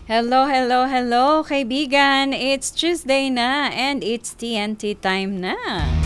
Hello, hello, hello, kaibigan. It's Tuesday na and it's TNT time na.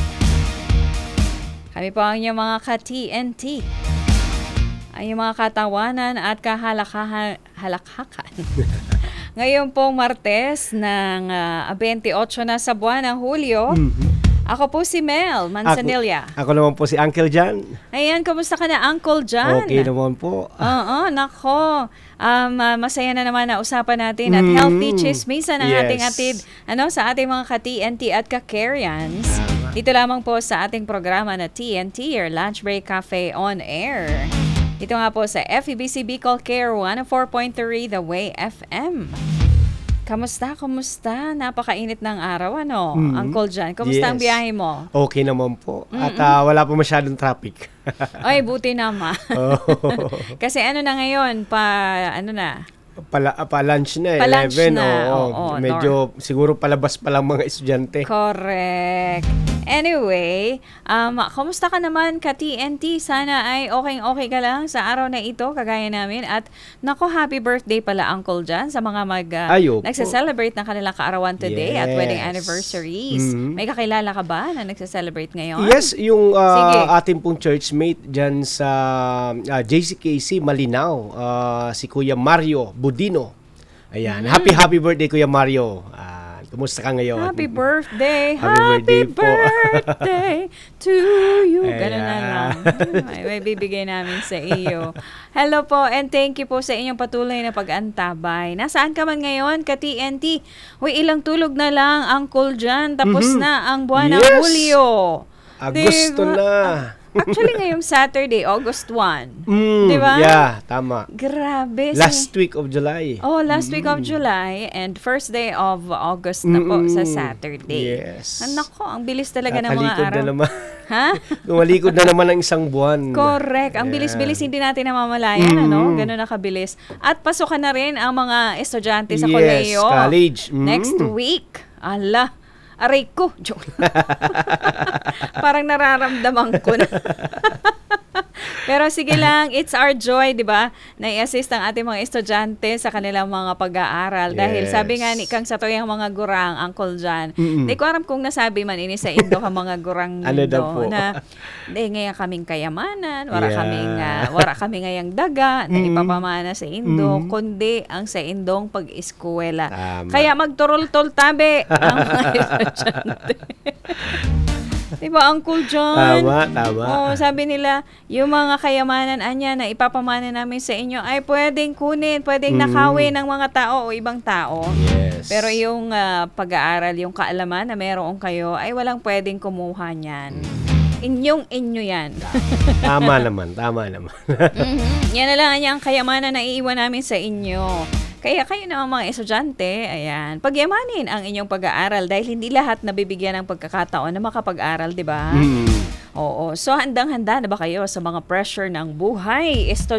Kami po ang inyong mga ka-TNT. Ang inyong mga katawanan at kahalakhakan. Ngayon pong Martes ng 28 na sa buwan ng Hulyo. Ako po si Mel Manzanilla. Ako naman po si Uncle John. Ayan, kamusta ka na, Uncle John? Okay naman po. Oo, nako. Masaya na naman na usapan natin at healthy chismisan ang ating atid sa ating mga ka-TNT at ka-Carians. Dito lamang po sa ating programa na TNT, your Lunch Break Cafe on Air. Dito nga po sa FEBC Bicol Care 104.3 The Way FM. Kamusta? Napakainit ng araw, Uncle John? Kamusta ang biyahe mo? Okay naman po. At wala pa masyadong traffic. Ay, buti naman. Kasi na ngayon, Pa-lunch na, Pa-lunch 11. na. Medyo siguro palabas pa lang mga estudyante. Correct. Anyway, kamusta ka naman ka-TNT? Sana ay okay ka lang sa araw na ito, kagaya namin. At nako, happy birthday pala, Uncle John, sa mga nagsa-celebrate ng kanilang kaarawan today at wedding anniversaries. May kakilala ka ba na nagsa-celebrate ngayon? Yes, yung ating pong churchmate dyan sa JCKC Malinaw, si Kuya Mario Budino. Ayan. Happy birthday, Kuya Mario. Kumusta ka ngayon? Happy birthday! Happy birthday to you! Ganun na lang. May bibigay namin sa iyo. Hello po and thank you po sa inyong patuloy na pag-antabay. Nasaan ka man ngayon, ka-TNT? Ilang tulog na lang, Uncle John. Tapos na ang buwan ng Hulyo. Agosto na. Actually, ngayong Saturday, August 1. Diba? Yeah, tama. Grabe. Last week of July. Last week of July and first day of August na po sa Saturday. Yes. Nako, ang bilis talaga ng mga araw. Na naman. Ha? Tumalikod na naman ang isang buwan. Correct. Ang bilis-bilis, hindi natin namamalayan, Ganun na kabilis. At pasukan na rin ang mga estudyante sa kolehiyo. College. Next week. Aray ko. Joke. Parang nararamdaman ko na. Pero sige lang, it's our joy, di ba, na i-assist ang ating mga estudyante sa kanilang mga pag-aaral. Dahil sabi nga ni Kang Satoyang mga gurang, Uncle John, di ko alam kung nasabi man ini sa Indo ka mga gurang nindo, na ngayon kaming kayamanan, wala kami ngayang daga na ipapamana sa Indo, kundi ang sa Indong pag-eskwela. Kaya magturol-tol tabi ang mga estudyante. Diba, Uncle John? Tama. Sabi nila, yung mga kayamanan na ipapamana namin sa inyo ay pwedeng kunin, pwedeng nakawin ng mga tao o ibang tao. Yes. Pero yung pag-aaral, yung kaalaman na meron kayo, ay walang pwedeng kumuha niyan. Inyo yan. Tama naman. Yan na lang ang kayamanan na iiwan namin sa inyo. Kaya kayo na mga estudyante, pagyamanin ang inyong pag-aaral dahil hindi lahat nabibigyan ng pagkakataon na makapag-aral, di ba? Oo. So, handang-handa na ba kayo sa mga pressure ng buhay?